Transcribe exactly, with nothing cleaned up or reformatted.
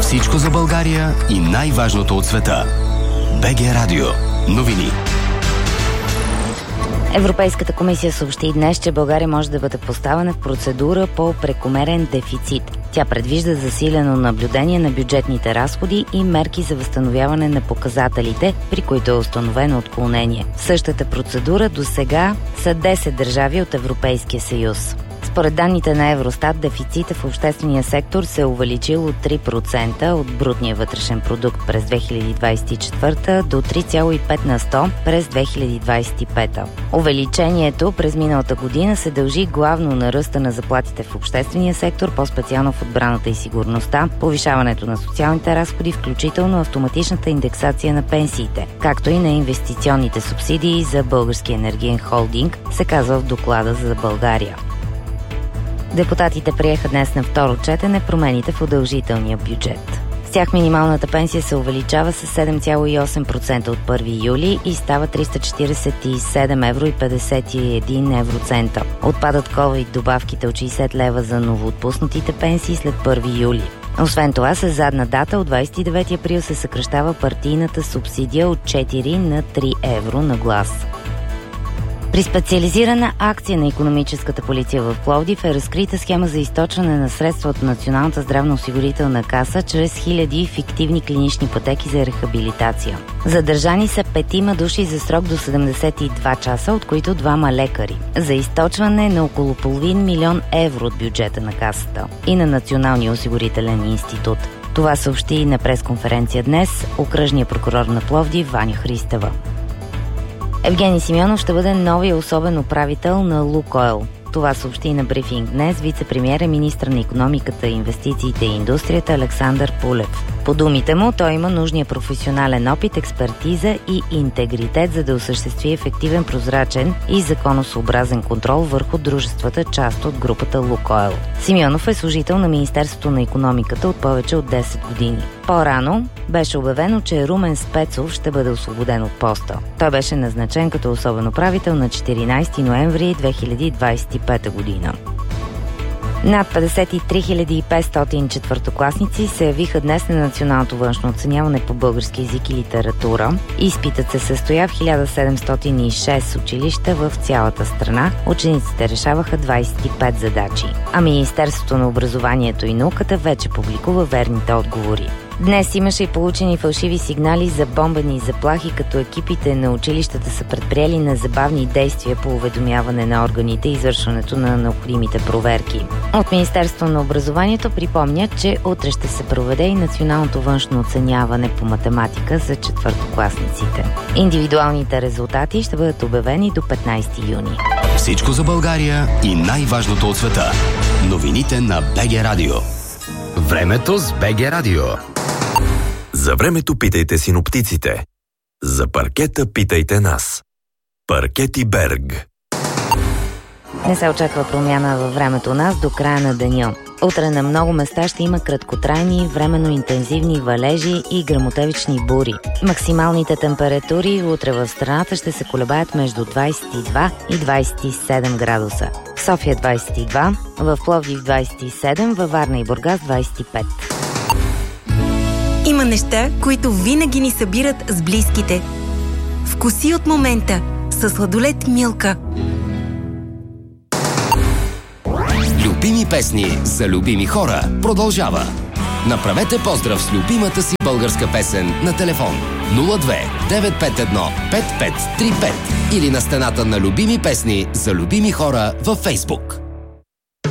Всичко за България и най-важното от света. БГ Радио. Новини. Европейската комисия съобщи днес, че България може да бъде поставена в процедура по прекомерен дефицит. Тя предвижда засилено наблюдение на бюджетните разходи и мерки за възстановяване на показателите, при които е установено отклонение. В същата процедура до сега са десет държави от Европейския съюз. Според данните на Евростат, дефицита в обществения сектор се е увеличил от три процента от брутния вътрешен продукт през две хиляди двадесет и четвърта до три цяло и пет на сто през две хиляди двадесет и пета. Увеличението през миналата година се дължи главно на ръста на заплатите в обществения сектор, по-специално в отбраната и сигурността, повишаването на социалните разходи, включително автоматичната индексация на пенсиите, както и на инвестиционните субсидии за Български енергиен холдинг, се казва в доклада за България. Депутатите приеха днес на второ четене промените в удължителния бюджет. С тях минималната пенсия се увеличава с седем цяло и осем процента от първи юли и става триста четиридесет и седем евро и петдесет и един евроцента. Отпадат ковид добавките от шейсет лева за новоотпуснатите пенсии след първи юли. Освен това, с задна дата от двадесет и девети април се съкращава партийната субсидия от четири на три евро на глас. При специализирана акция на икономическата полиция в Пловдив е разкрита схема за източване на средства от Националната здравноосигурителна каса чрез хиляди фиктивни клинични пътеки за рехабилитация. Задържани са петима души за срок до седемдесет и два часа, от които двама лекари, за източване на около половин милион евро от бюджета на касата и на Националния осигурителен институт. Това съобщи на пресконференция днес окръжният прокурор на Пловдив Ваня Христева. Евгений Симеонов ще бъде новия особен управител на Лукойл. Това съобщи на брифинг днес вице-премиер и министър на икономиката, инвестициите и индустрията Александър Пулев. По думите му, той има нужния професионален опит, експертиза и интегритет, за да осъществи ефективен, прозрачен и законосъобразен контрол върху дружествата, част от групата Лукойл. Симеонов е служител на Министерството на икономиката от повече от десет години. По-рано беше обявено, че Румен Спецов ще бъде освободен от поста. Той беше назначен като особен управител на четиринадесети ноември две хиляди двадесет и пета година. Над петдесет и три хиляди и петстотин четвъртокласници се явиха днес на националното външно оценяване по български език и литература. Изпитът се състоя в хиляда седемстотин и шест училища в цялата страна. Учениците решаваха двадесет и пет задачи. А Министерството на образованието и науката вече публикува верните отговори. Днес имаше и получени фалшиви сигнали за бомбени заплахи, като екипите на училищата са предприели незабавни действия по уведомяване на органите и извършването на необходимите проверки. От Министерството на образованието припомнят, че утре ще се проведе и националното външно оценяване по математика за четвъртокласниците. Индивидуалните резултати ще бъдат обявени до петнадесети юни. Всичко за България и най-важното от света. Новините на БГ Радио. Времето с БГ Радио. За времето питайте синоптиците. За паркета питайте нас. Паркети Берг. Не се очаква промяна във времето у нас до края на деня. Утре на много места ще има краткотрайни, временно интензивни валежи и гръмотевични бури. Максималните температури утре в страната ще се колебаят между двадесет и два и двадесет и седем градуса. В София двадесет и два, в Пловдив двадесет и седем, във Варна и Бургас двадесет и пет. Има неща, които винаги ни събират с близките. Вкуси от момента със сладолед Милка. Любими песни за любими хора продължава. Направете поздрав с любимата си българска песен на телефон нула две девет пет едно пет пет три пет или на стената на любими песни за любими хора във Фейсбук.